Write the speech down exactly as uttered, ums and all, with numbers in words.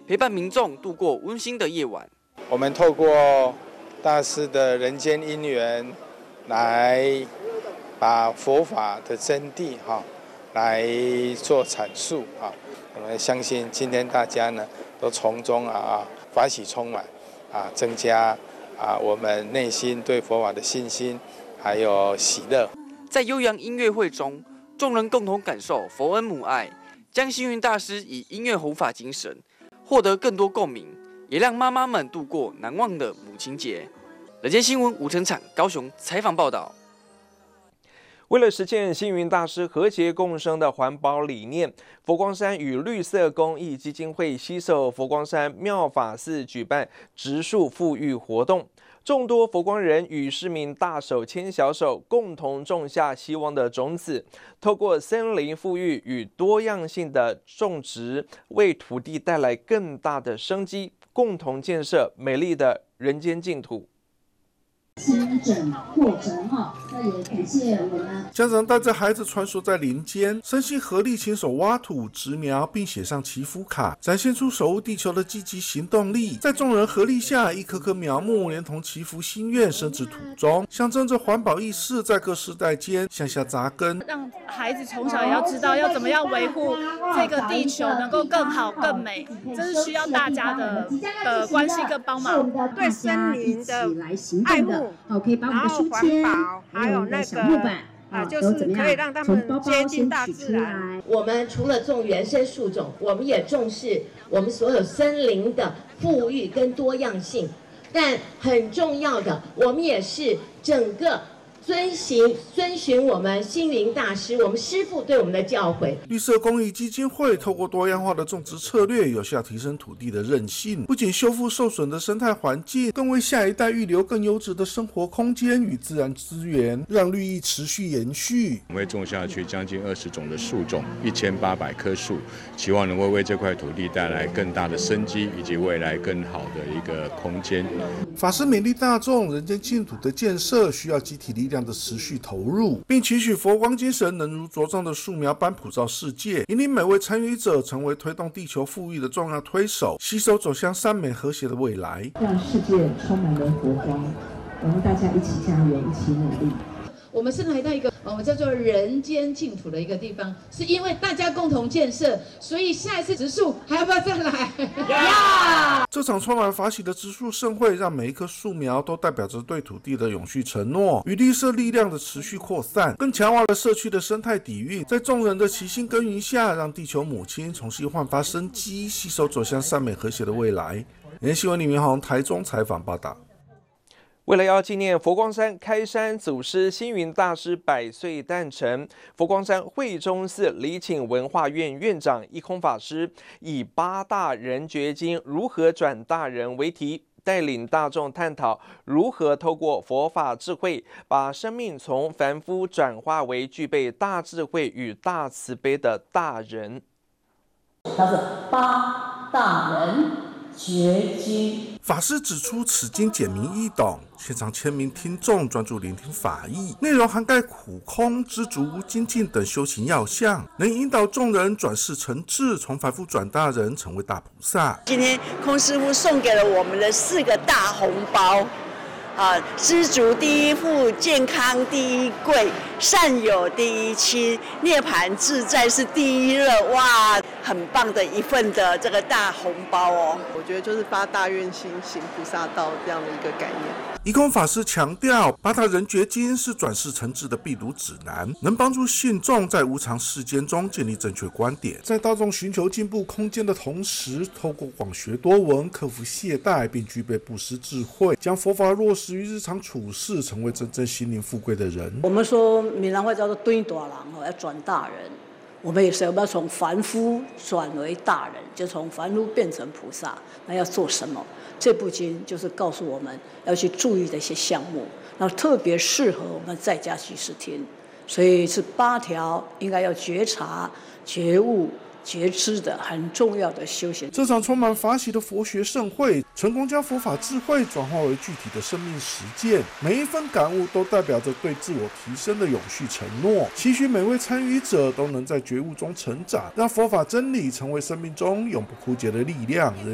陪伴民众度过温馨的夜晚。 我们透过大师的人间因缘，来把佛法的真谛哈，来做阐述啊。我们相信今天大家呢，都从中啊欢喜充满啊，增加啊我们内心对佛法的信心，还有喜乐。 在悠扬音乐会中，众人共同感受佛恩母爱，将星云大师以音乐弘法精神，获得更多共鸣，也让妈妈们度过难忘的母亲节。人间新闻吴成产高雄采访报道。 为了实现星云大师和谐共生的环保理念，佛光山与绿色公益基金会携手佛光山妙法寺举办植树富裕活动。众多佛光人与市民大手牵小手，共同种下希望的种子，透过森林富裕与多样性的种植，为土地带来更大的生机，共同建设美丽的人间净土。 新整过程哈，那也感谢我们家长带着孩子穿梭在林间，身心合力，亲手挖土、植苗，并写上祈福卡，展现出守护地球的积极行动力。在众人合力下，一棵棵苗木连同祈福心愿升至土中，象征着环保意识在各世代间向下扎根， 让孩子从小也要知道要怎么样维护这个地球能够更好更美，这是需要大家的的关系跟帮忙， 对森林的爱护。 好，可以把我们的书签，还有那个啊，就是可以让他们接近大自然。 我们除了种原生树种，我们也重视我们所有森林的富裕跟多样性。但很重要的，我们也是整个遵循遵循我们星云大师，我们师父对我们的教诲。 绿色公益基金会透过多样化的种植策略，有效提升土地的韧性，不仅修复受损的生态环境，更为下一代预留更优质的生活空间与自然资源，让绿意持续延续。 我们会种下去将近二十种的树种，一千八百棵树，期望能够为这块土地带来更大的生机，以及未来更好的一个空间。 法师勉励大众，人间净土的建设需要集体力量的持续投入，并期许佛光精神能如茁壮的树苗般普照世界，引领每位参与者成为推动地球富裕的重要推手，携手走向善美和谐的未来， 让世界充满了佛光。我们大家一起加油，一起努力。 我们是来到一个我们叫做人间净土的一个地方，是因为大家共同建设，所以下一次植树还要不要再来？ 呀！这场充满法喜的植树盛会，让每一棵树苗都代表着对土地的永续承诺与绿色力量的持续扩散，更强化了社区的生态底蕴。在众人的齐心耕耘下，让地球母亲重新焕发生机，携手走向善美和谐的未来。人间新闻李明宏台中采访报道。 为了要纪念佛光山开山祖师星云大师百岁诞辰，佛光山慧中寺礼请文化院院长一空法师，以八大人觉经如何转大人为题，带领大众探讨如何透过佛法智慧，把生命从凡夫转化为具备大智慧与大慈悲的大人。 他是八大人觉经。 法师指出，此经简明易懂，现场千名听众专注聆听法义，内容涵盖苦空、知足、精进等修行要项，能引导众人转世成智，从凡夫转大人，成为大菩萨。 今天空师父送给了我们的四个大红包。啊，知足第一富，健康第一贵，善友第一亲，涅槃自在是第一乐。哇，很棒的一份的这个大红包哦！ 我觉得就是发大愿心，行菩萨道这样的一个概念。 一空法师强调，八大人觉经是转世成智的必读指南，能帮助信众在无常世间中建立正确观点，在大众寻求进步空间的同时，透过广学多闻，克服懈怠，并具备布施智慧，将佛法落实于日常处事，成为真正心灵富贵的人。 我们说闽南话叫做蹲大人，要转大人。我们也是要从凡夫转为大人，就从凡夫变成菩萨。那要做什么？这部经就是告诉我们要去注意的一些项目，然后特别适合我们在家居士听。所以是八条应该要觉察、觉悟、觉知的很重要的修行。 这场充满法喜的佛学盛会，成功将佛法智慧转化为具体的生命实践，每一份感悟都代表着对自我提升的永续承诺。期许每位参与者都能在觉悟中成长，让佛法真理成为生命中永不枯竭的力量。